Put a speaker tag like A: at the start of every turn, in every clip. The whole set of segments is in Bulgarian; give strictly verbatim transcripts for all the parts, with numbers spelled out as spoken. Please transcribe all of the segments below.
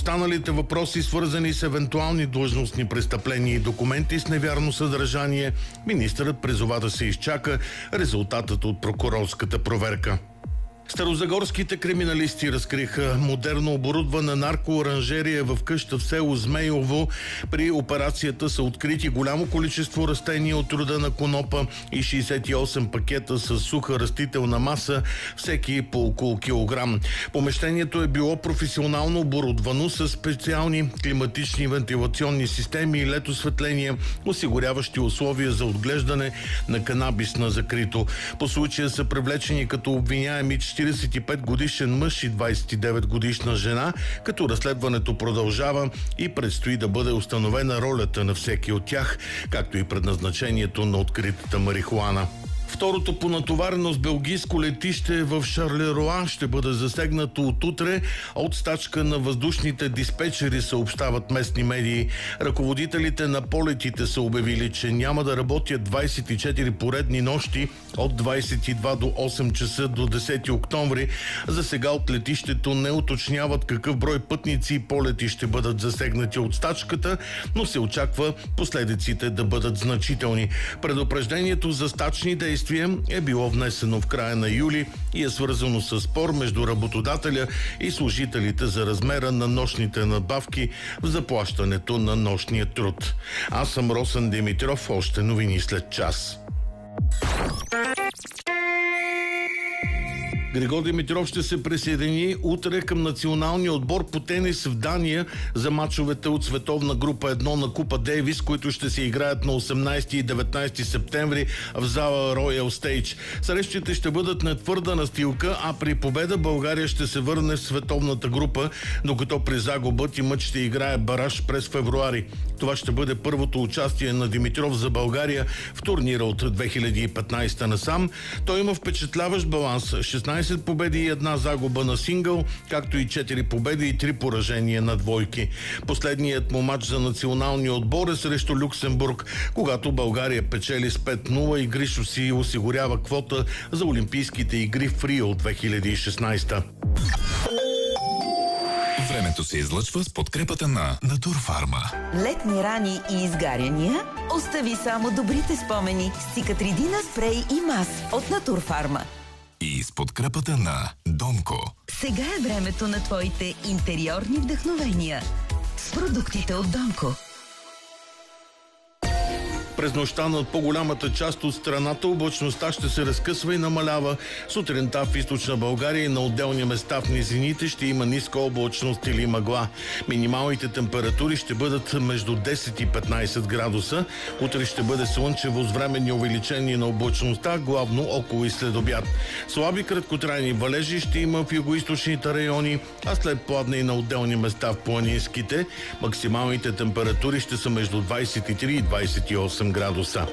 A: останалите въпроси, свързани с евентуални длъжностни престъпления и документи с невярно съдържание, министърът призова да се изчака резултатът от прокурорската проверка. Старозагорските криминалисти разкриха модерно оборудвана наркооранжерия в къща в село Змейово. При операцията са открити голямо количество растения от рода на конопа и шейсет и осем пакета с суха растителна маса, всеки по около килограм. Помещението е било професионално оборудвано с специални климатични вентилационни системи и ледосветления, осигуряващи условия за отглеждане на канабис на закрито. По случая са привлечени като обвиняеми четиридесет и пет годишен мъж и двадесет и девет годишна жена, като разследването продължава и предстои да бъде установена ролята на всеки от тях, както и предназначението на откритата марихуана. Второто по натовареност белгийско летище в Шарлеруа ще бъде засегнато от утре от стачка на въздушните диспетчери, съобщават местни медии. Ръководителите на полетите са обявили, че няма да работят двадесет и четири поредни нощи от двадесет и два до осем часа до десети октомври. За сега от летището не уточняват какъв брой пътници и полети ще бъдат засегнати от стачката, но се очаква последиците да бъдат значителни. Предупреждението за стачни действия е било внесено в края на юли и е свързано с спор между работодателя и служителите за размера на нощните надбавки в заплащането на нощния труд. Аз съм Росен Димитров, още новини след час. Григор Димитров ще се присъедини утре към националния отбор по тенис в Дания за мачовете от световна група едно на Купа Дейвис, които ще се играят на осемнадесети и деветнадесети септември в зала Royal Stage. Срещите ще бъдат на твърда настилка, а при победа България ще се върне в световната група, докато при загуба тимът ще играе бараж през февруари. Това ще бъде първото участие на Димитров за България в турнира от две хиляди и петнадесета насам. Той има впечатляващ баланс – шестнадесет победи и една загуба на сингъл, както и четири победи и три поражения на двойки. Последният му матч за националния отбор е срещу Люксембург, когато България печели с пет нула и Гришо си осигурява квота за Олимпийските игри в Рио две хиляди и шестнадесета.
B: Времето се излъчва с подкрепата на Натурфарма.
C: Летни рани и изгаряния? Остави само добрите спомени с Цикатридина спрей и мас от Натурфарма.
B: И с подкрепата на Донко.
C: Сега е времето на твоите интериорни вдъхновения с продуктите от Донко.
A: През нощта над по-голямата част от страната облачността ще се разкъсва и намалява. Сутринта в източна България и на отделни места в низините ще има ниска облачност или мъгла. Минималните температури ще бъдат между десет и петнадесет градуса. Утре ще бъде слънчево с временни увеличения на облачността, главно около и след обяд. Слаби краткотрайни валежи ще има в югоизточните райони, а след пладне и на отделни места в планинските. Максималните температури ще са между двадесет и три и двадесет и осем градуса.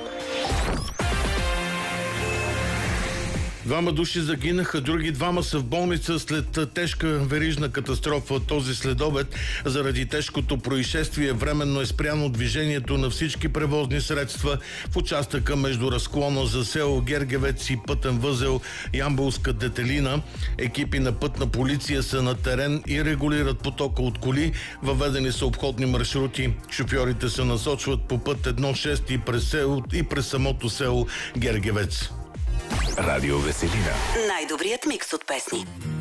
A: Двама души загинаха, други двама са в болница след тежка верижна катастрофа този следобед. Заради тежкото происшествие временно е спряно движението на всички превозни средства в участъка между разклона за село Гергевец и пътен възел Ямболска Детелина. Екипи на пътна полиция са на терен и регулират потока от коли. Въведени са обходни маршрути. Шофьорите се насочват по път едно шест и през, село, и през самото село Гергевец.
B: Радио Веселина.
C: Най-добрият микс от песни.